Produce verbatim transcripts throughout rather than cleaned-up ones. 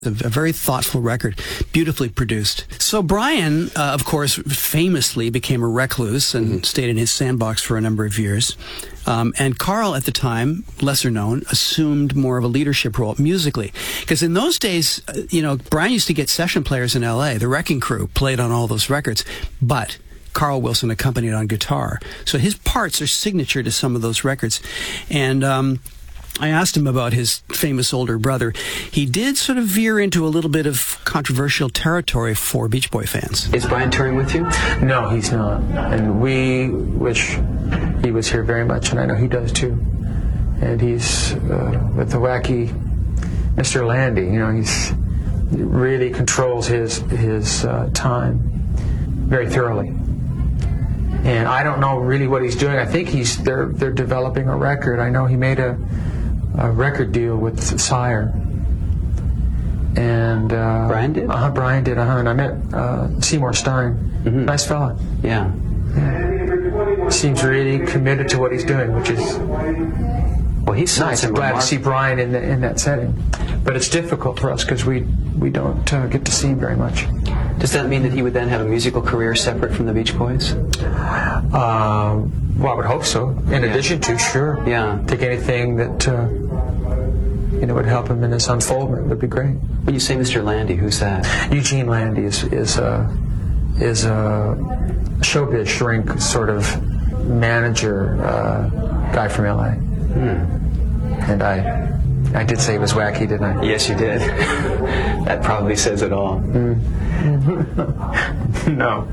A, a very thoughtful record, beautifully produced. So Brian, uh, of course, famously became a recluse and mm-hmm. stayed in his sandbox for a number of years. Um, and Carl, at the time, lesser known, assumed more of a leadership role musically. Because in those days, uh, you know, Brian used to get session players in L A. The Wrecking Crew played on all those records. But Carl Wilson accompanied on guitar. So his parts are signature to some of those records. And um, I asked him about his famous older brother. He did sort of veer into a little bit of controversial territory for Beach Boy fans. Is Brian touring with you? No, he's not. And we wish he was here very much, and I know he does too. And he's uh, with the wacky Mister Landy. You know, he's he really controls his his uh, time very thoroughly. And I don't know really what he's doing. I think he's they're they're developing a record. I know he made a a record deal with Sire. And uh, Brian did? Uh-huh, Brian did. Uh-huh. And I met uh, Seymour Stein. Mm-hmm. Nice fella. Yeah. yeah. Seems really committed to what he's doing, which is well. He's nice. I'm glad to see Brian in the, in that setting. But it's difficult for us because we we don't uh, get to see him very much. Does that mean that he would then have a musical career separate from the Beach Boys? Uh, well, I would hope so. In yeah. addition to, sure. Yeah. Take anything that uh, you know would help him in his unfoldment would be great. When you say Mister Landy, who's that? Eugene Landy is is a is a showbiz shrink sort of manager uh, guy from L A. Hmm. And I. I did say he was wacky, didn't I? Yes, you did. That probably says it all. Mm. no.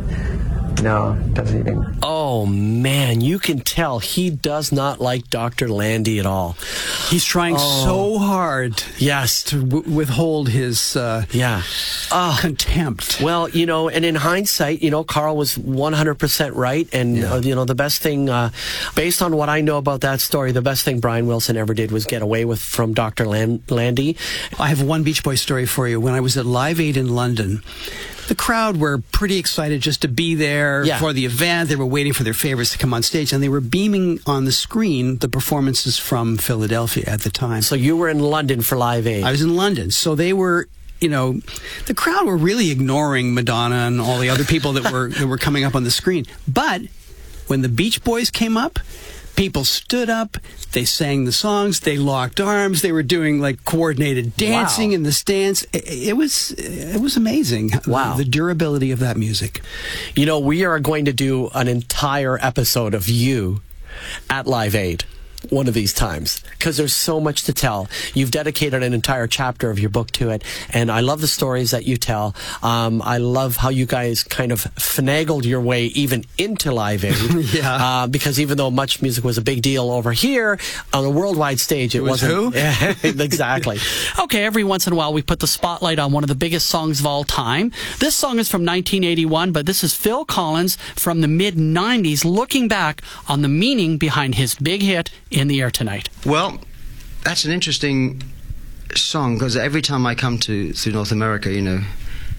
No, doesn't even. Oh, man, you can tell he does not like Doctor Landy at all. He's trying oh. so hard yes. to w- withhold his uh, yeah. uh, contempt. Well, you know, and in hindsight, you know, Carl was one hundred percent right. And, yeah. uh, you know, the best thing, uh, based on what I know about that story, the best thing Brian Wilson ever did was get away with from Doctor Lan- Landy. I have one Beach Boy story for you. When I was at Live Aid in London, the crowd were pretty excited just to be there yeah. for the event. They were waiting for their favorites to come on stage, and they were beaming on the screen the performances from Philadelphia at the time. So you were in London for Live Aid. I was in London. So they were, you know, the crowd were really ignoring Madonna and all the other people that were that were coming up on the screen. But when the Beach Boys came up, people stood up, they sang the songs, they locked arms, they were doing like coordinated dancing wow. in the stands. It, it was it was amazing. Wow. The durability of that music. You know, we are going to do an entire episode of you at Live Aid one of these times, because there's so much to tell. You've dedicated an entire chapter of your book to it, and I love the stories that you tell. Um, I love how you guys kind of finagled your way even into Live Aid. yeah. Uh, because even though Much Music was a big deal over here, on a worldwide stage, it, it was wasn't. Who? Yeah, exactly. Okay, every once in a while we put the spotlight on one of the biggest songs of all time. This song is from nineteen eighty-one, but this is Phil Collins from the mid nineties looking back on the meaning behind his big hit, In the Air Tonight. Well, that's an interesting song, because every time I come to, to North America, you know,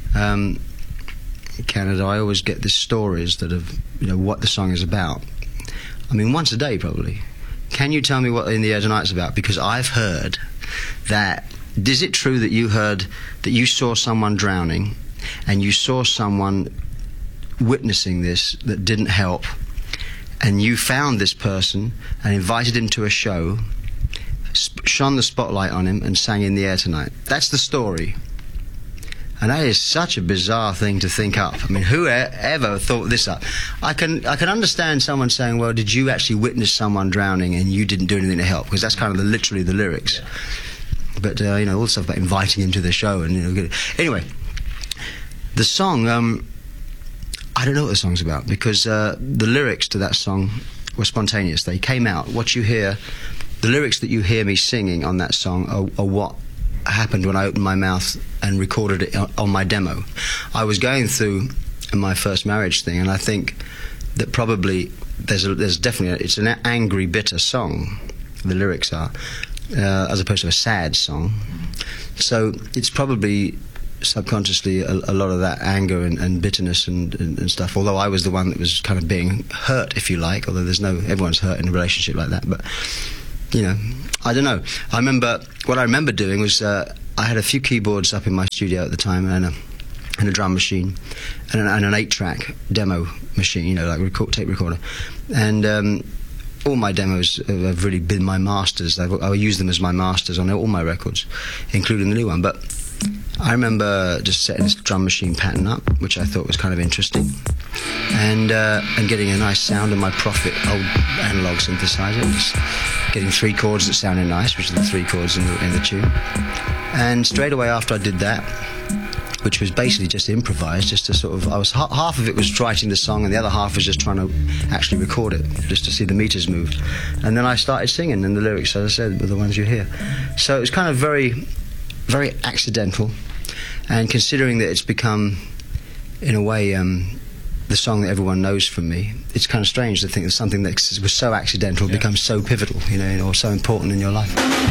um, Canada, I always get the stories that of, you know, what the song is about. I mean, once a day probably. Can you tell me what In the Air Tonight's about? Because I've heard that, is it true that you heard that you saw someone drowning and you saw someone witnessing this that didn't help, and you found this person and invited him to a show, sp- shone the spotlight on him and sang In the Air Tonight? That's the story. And that is such a bizarre thing to think up. I mean, who e- ever thought this up? I can I can understand someone saying, well, did you actually witness someone drowning and you didn't do anything to help? Because that's kind of the, literally the lyrics. But, uh, you know, all the stuff about inviting him to the show. And you know, anyway, the song... Um, I don't know what the song's about, because uh, the lyrics to that song were spontaneous. They came out. What you hear, the lyrics that you hear me singing on that song are, are what happened when I opened my mouth and recorded it on, on my demo. I was going through my first marriage thing, and I think that probably there's a, there's definitely a, it's an angry, bitter song. The lyrics are, uh, as opposed to a sad song. So it's probably subconsciously a, a lot of that anger and, and bitterness and, and, and stuff, although I was the one that was kind of being hurt, if you like, although there's no, everyone's hurt in a relationship like that, but, you know, I don't know. I remember, what I remember doing was, uh, I had a few keyboards up in my studio at the time, and a, and a drum machine, and an, and an eight-track demo machine, you know, like record, tape recorder. And um, all my demos have really been my masters. I've, I use them as my masters on all my records, including the new one. But I remember just setting this drum machine pattern up, which I thought was kind of interesting, and uh, and getting a nice sound on my Prophet old analog synthesizer, just getting three chords that sounded nice, which are the three chords in the, in the tune. And straight away after I did that, which was basically just improvised, just to sort of, I was ha- half of it was writing the song, and the other half was just trying to actually record it, just to see the meters move. And then I started singing, and the lyrics, as I said, were the ones you hear. So it was kind of very, very accidental, and considering that it's become, in a way, um, the song that everyone knows from me, it's kind of strange to think that something that was so accidental yeah. becomes so pivotal, you know, or so important in your life.